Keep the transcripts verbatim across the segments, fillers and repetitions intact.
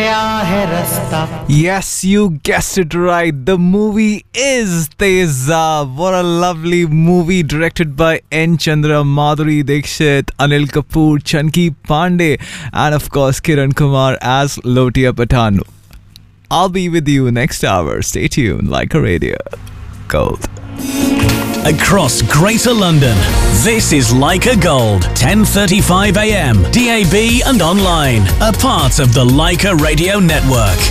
गया है रास्ता. Yes, you guessed it right. The movie is Tezab. What a lovely movie directed by N. Chandra, Madhuri Dixit, Anil Kapoor, Chanki Pandey, and of course Kiran Kumar as Lotia Patanu. I'll be with you next hour. Stay tuned. Like a radio. Gold. Across Greater London, this is Leica Gold, ten thirty-five a m, D A B and online, a part of the Leica Radio Network.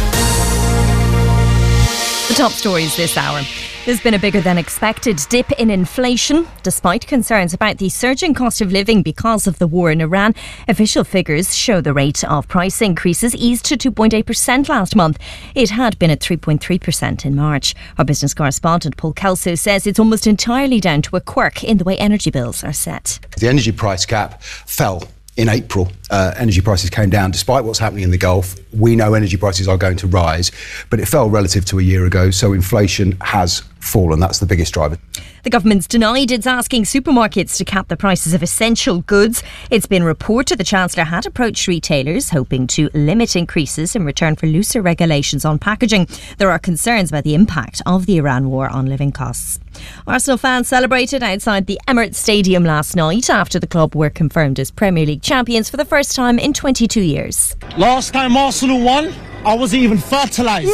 The top stories this hour. There's been a bigger than expected dip in inflation. Despite concerns about the surging cost of living because of the war in Iran, official figures show the rate of price increases eased to two point eight percent last month. It had been at three point three percent in March. Our business correspondent Paul Kelso says it's almost entirely down to a quirk in the way energy bills are set. The energy price cap fell in April. Uh, energy prices came down despite what's happening in the Gulf. We know energy prices are going to rise, but it fell relative to a year ago, so inflation has fallen. That's the biggest driver. The government's denied it's asking supermarkets to cap the prices of essential goods. It's been reported the Chancellor had approached retailers hoping to limit increases in return for looser regulations on packaging. There are concerns about the impact of the Iran war on living costs. Arsenal fans celebrated outside the Emirates Stadium last night after the club were confirmed as Premier League champions for the first time in twenty-two years. Last time Arsenal won, I wasn't even fertilised.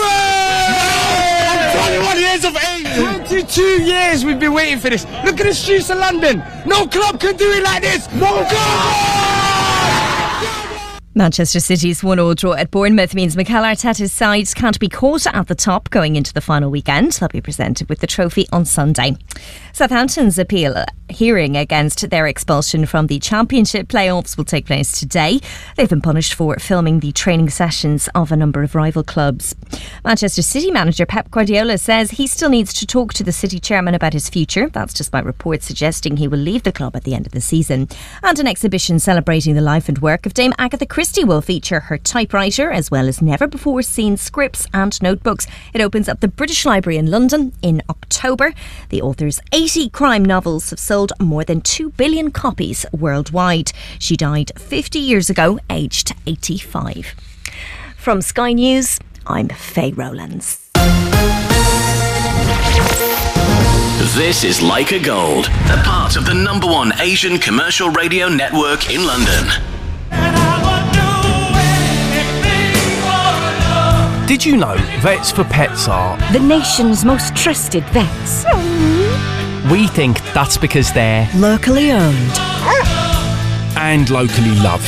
I'm twenty-one years of age. twenty-two years we've been waiting for this. Look at the streets of London. No club can do it like this. No club! Manchester City's one-all draw at Bournemouth means Mikel Arteta's side can't be caught at the top going into the final weekend. They'll be presented with the trophy on Sunday. Southampton's appeal hearing against their expulsion from the Championship playoffs will take place today. They've been punished for filming the training sessions of a number of rival clubs. Manchester City manager Pep Guardiola says he still needs to talk to the City chairman about his future. That's despite reports suggesting he will leave the club at the end of the season. And an exhibition celebrating the life and work of Dame Agatha Christie will feature her typewriter as well as never-before-seen scripts and notebooks. It opens up the British Library in London in October. The author's eighty crime novels have sold more than two billion copies worldwide. She died fifty years ago, aged eighty-five. From Sky News, I'm Faye Rowlands. This is Leica Gold, a part of the number one Asian commercial radio network in London. Did you know Vets for Pets are the nation's most trusted vets? We think that's because they're locally owned and locally loved.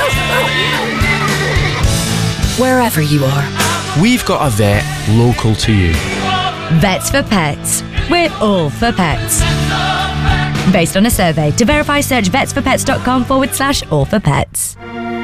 Wherever you are, we've got a vet local to you. Vets for Pets. We're all for pets. Based on a survey. To verify, search vetsforpets.com forward slash all for pets.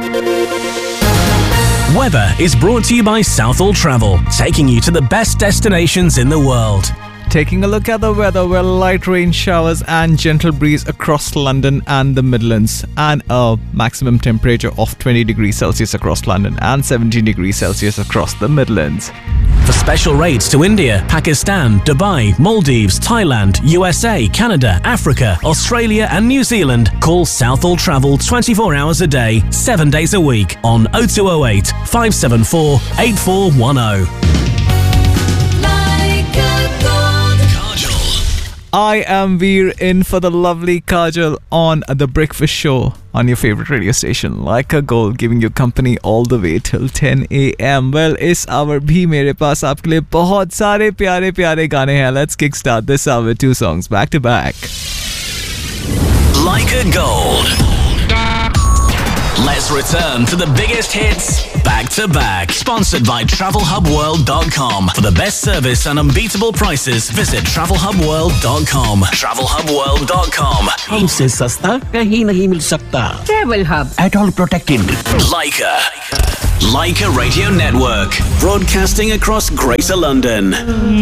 Weather is brought to you by Southall Travel, taking you to the best destinations in the world. Taking a look at the weather, well, light rain showers and gentle breeze across London and the Midlands, and a maximum temperature of twenty degrees Celsius across London and seventeen degrees Celsius across the Midlands. For special rates to India, Pakistan, Dubai, Maldives, Thailand, U S A, Canada, Africa, Australia and New Zealand, call Southall Travel twenty-four hours a day, seven days a week on oh two oh eight, five seven four, eight four one oh. I am Veer in for the lovely Kajal on The Breakfast Show on your favorite radio station, Leica Gold, giving you company all the way till ten a m. Well, इस hour भी मेरे पास आपके लिए बहुत सारे प्यारे प्यारे गाने हैं. Let's kickstart this hour with two songs back to back. Leica Gold. Let's return to the biggest hits back to back. Sponsored by travel hub world dot com. For the best service and unbeatable prices, visit travel hub world dot com. travel hub world dot com. हमसे सस्ता कहीं नहीं मिल सकता. Travel Hub. At all protected. Leica. Leica Radio Network. Broadcasting across Greater London.